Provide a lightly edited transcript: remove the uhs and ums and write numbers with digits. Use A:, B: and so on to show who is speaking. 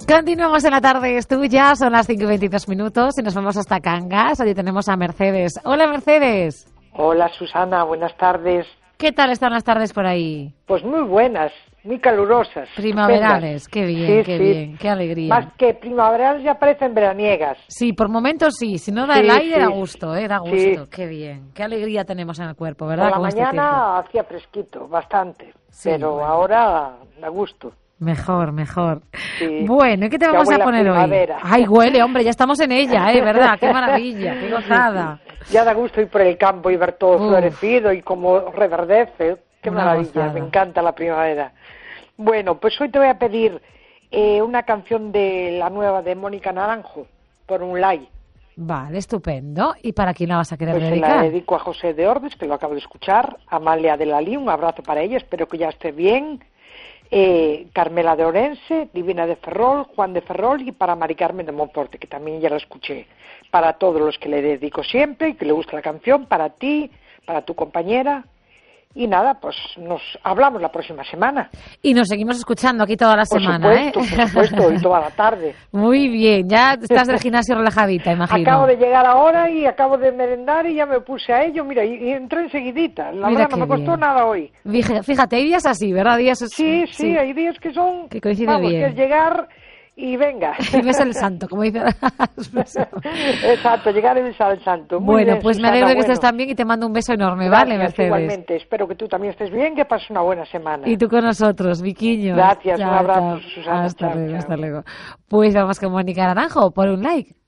A: Continuamos en la tarde, es tuya, son las 5:22 y nos vamos hasta Cangas. Allí tenemos a Mercedes. Hola, Mercedes.
B: Hola, Susana, buenas tardes.
A: ¿Qué tal están las tardes por ahí?
B: Pues muy buenas, muy calurosas.
A: Primaverales,
B: estupendas.
A: qué bien,
B: Sí,
A: qué
B: sí.
A: bien, qué alegría.
B: Más que primaverales ya parecen veraniegas.
A: Sí, por momentos sí, si no da
B: Sí,
A: el aire
B: sí.
A: da gusto, da gusto,
B: Sí.
A: qué bien, qué alegría tenemos en el cuerpo, ¿verdad?
B: Por la
A: Con este tiempo.
B: mañana hacía fresquito, bastante,
A: Sí,
B: pero
A: bueno.
B: ahora da gusto.
A: Mejor, mejor.
B: Sí.
A: Bueno, ¿y qué te
B: Ya
A: vamos a
B: huele a
A: poner hoy?
B: primavera.
A: Ay, huele, hombre, ya estamos en ella, ¿verdad? Qué maravilla, qué gozada.
B: Ya da gusto ir por el campo y ver todo
A: Uf.
B: florecido y cómo reverdece. Qué
A: Una
B: maravilla,
A: gozada.
B: me encanta la primavera. Bueno, pues hoy te voy a pedir una canción de la nueva de Mónica Naranjo, por un like.
A: Vale, estupendo. ¿Y para quién la vas a querer
B: Pues se
A: dedicar?
B: la dedico a José de Ordes, que lo acabo de escuchar, a Amalia de Lalí, un abrazo para ella, espero que ya esté bien, Carmela de Orense, Divina de Ferrol, Juan de Ferrol y para Mari Carmen de Monforte, que también ya la escuché. Para todos los que le dedico siempre y que le gusta la canción, para ti, para tu compañera. Y nada, pues nos hablamos la próxima semana.
A: Y nos seguimos escuchando aquí toda la semana,
B: Por supuesto, y toda la tarde.
A: Muy bien, ya estás del gimnasio relajadita, imagino.
B: Acabo de llegar ahora y acabo de merendar y ya me puse a ello, mira, y entré enseguidita. La
A: Mira
B: verdad no
A: qué
B: me costó
A: bien.
B: nada hoy.
A: Fíjate, hay días así, ¿verdad? Días
B: Sí, hay días que son,
A: que coincide
B: vamos,
A: bien.
B: que es llegar y venga.
A: Y ves el santo, como dice la expresión.
B: Exacto, llegar y besar al santo. Muy
A: Bueno,
B: bien,
A: pues me
B: Susana,
A: alegro que
B: bueno.
A: estés tan bien y te mando un beso enorme,
B: Gracias,
A: ¿vale, Mercedes?
B: igualmente, espero que tú también estés bien, que pases una buena semana.
A: Y tú con nosotros, Viquiño.
B: Gracias, un abrazo, Susana,
A: Hasta
B: chao,
A: luego,
B: chao.
A: hasta luego. Pues vamos con Mónica Naranjo, por un like.